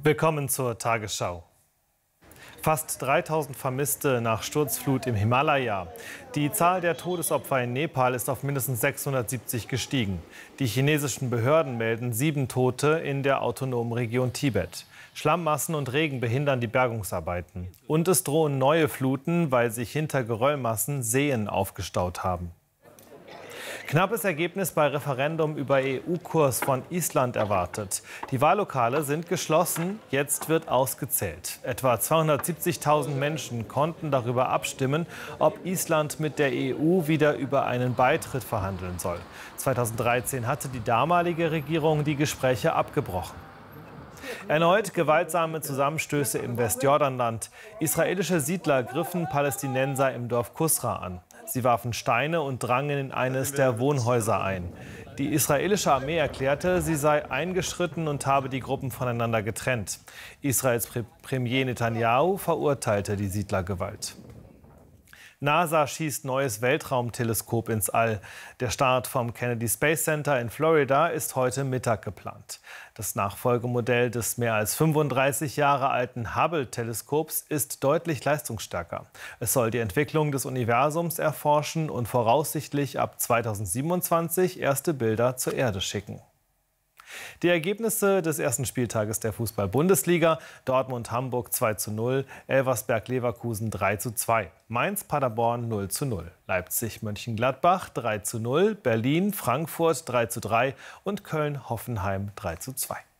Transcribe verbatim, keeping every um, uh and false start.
Willkommen zur Tagesschau. Fast dreitausend Vermisste nach Sturzflut im Himalaya. Die Zahl der Todesopfer in Nepal ist auf mindestens sechshundertsiebzig gestiegen. Die chinesischen Behörden melden sieben Tote in der autonomen Region Tibet. Schlammmassen und Regen behindern die Bergungsarbeiten. Und es drohen neue Fluten, weil sich hinter Geröllmassen Seen aufgestaut haben. Knappes Ergebnis bei Referendum über E U-Kurs von Island erwartet. Die Wahllokale sind geschlossen, jetzt wird ausgezählt. Etwa zweihundertsiebzigtausend Menschen konnten darüber abstimmen, ob Island mit der E U wieder über einen Beitritt verhandeln soll. zweitausenddreizehn hatte die damalige Regierung die Gespräche abgebrochen. Erneut gewaltsame Zusammenstöße im Westjordanland. Israelische Siedler griffen Palästinenser im Dorf Kusra an. Sie warfen Steine und drangen in eines der Wohnhäuser ein. Die israelische Armee erklärte, sie sei eingeschritten und habe die Gruppen voneinander getrennt. Israels Premier Netanyahu verurteilte die Siedlergewalt. NASA schießt neues Weltraumteleskop ins All. Der Start vom Kennedy Space Center in Florida ist heute Mittag geplant. Das Nachfolgemodell des mehr als fünfunddreißig Jahre alten Hubble-Teleskops ist deutlich leistungsstärker. Es soll die Entwicklung des Universums erforschen und voraussichtlich ab zweitausendsiebenundzwanzig erste Bilder zur Erde schicken. Die Ergebnisse des ersten Spieltages der Fußball-Bundesliga: Dortmund-Hamburg zwei zu null, Elversberg-Leverkusen drei zu zwei, Mainz-Paderborn null zu null, Leipzig-Mönchengladbach drei zu null, Berlin-Frankfurt drei zu drei und Köln-Hoffenheim drei zu zwei.